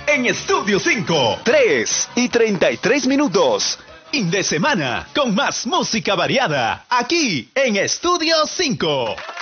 en Estudio 5. 3:33. Fin de semana con más música variada aquí en Estudio 5.